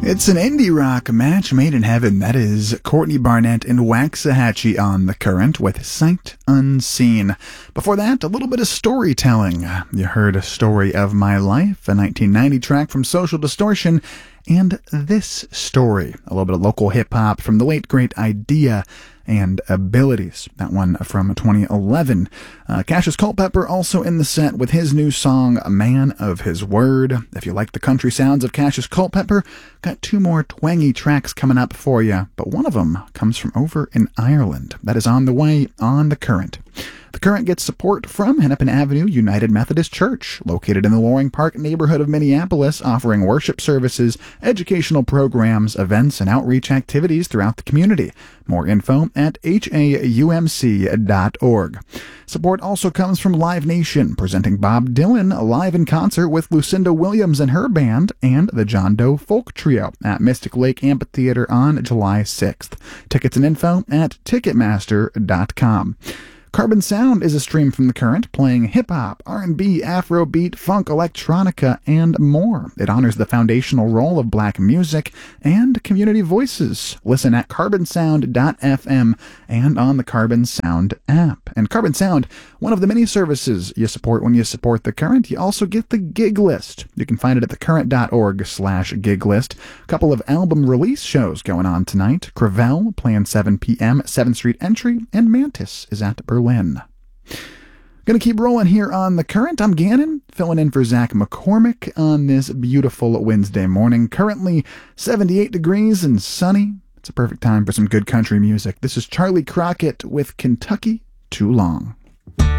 It's an indie rock match made in heaven. That is Courtney Barnett and Waxahachie on The Current with Sight Unseen. Before that, a little bit of storytelling. You heard A Story of My Life, a 1990 track from Social Distortion, and This Story, a little bit of local hip-hop from the late great Idea and Abilities. That one from 2011. Cassius Culpepper also in the set with his new song, A Man of His Word. If you like the country sounds of Cassius Culpepper, got two more twangy tracks coming up for you, but one of them comes from over in Ireland. That is on the way on The Current. The Current gets support from Hennepin Avenue United Methodist Church, located in the Loring Park neighborhood of Minneapolis, offering worship services, educational programs, events, and outreach activities throughout the community. More info at haumc.org. Support also comes from Live Nation, presenting Bob Dylan live in concert with Lucinda Williams and her band, and the John Doe Folk Trio at Mystic Lake Amphitheater on July 6th. Tickets and info at Ticketmaster.com. Carbon Sound is a stream from The Current, playing hip-hop, R&B, Afrobeat, funk, electronica, and more. It honors the foundational role of black music and community voices. Listen at carbonsound.fm and on the Carbon Sound app. And Carbon Sound, one of the many services you support when you support The Current. You also get the gig list. You can find it at thecurrent.org/gig list. A couple of album release shows going on tonight. Cravel playing 7 p.m. at 7th Street Entry, and Mantis is at Berlin. Gonna keep rolling here on The Current. I'm Gannon, filling in for Zach McCormick on this beautiful Wednesday morning. Currently 78 degrees and sunny. It's a perfect time for some good country music. This is Charlie Crockett with Kentucky Too Long.